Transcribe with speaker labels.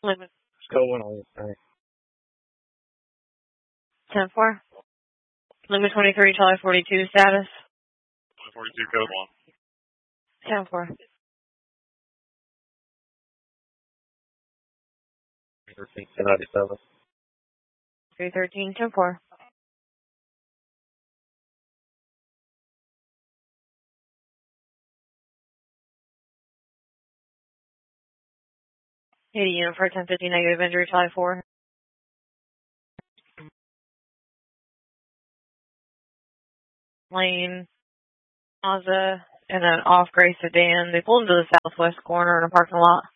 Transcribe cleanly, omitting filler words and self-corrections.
Speaker 1: Limit
Speaker 2: What's going on? Thanks.
Speaker 1: 10-4. Limit 23, Charlie 42, status.
Speaker 3: 42, code 1.
Speaker 1: 10-4.
Speaker 2: 13-10-97.
Speaker 1: 313, 10-4. Hit unit for 1050, negative injury, Charlie 4. Lane, Mazda, and an off-gray sedan. They pulled into the southwest corner in a parking lot.